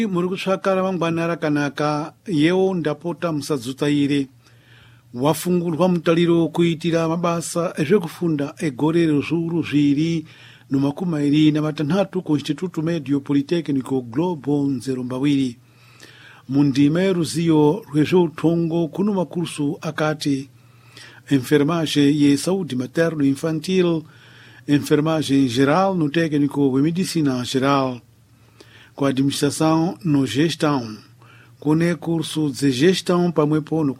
muri kutsvakara mangwana rakanaka yewo ndapota musadzutaire wafungurwa mutariro kuitira mabasa ezvekufunda egore rezviuru zviri nomakumi matanhatu ku Instituto Medio Politecnico Globo Nzerumbawiri. Mundima yeruzivo rwezveutongo kuno makursu akati enfermagem e saúde materno infantil, enfermagem geral no técnico de medicina geral, com administração no gestão, com curso de gestão pamwepo no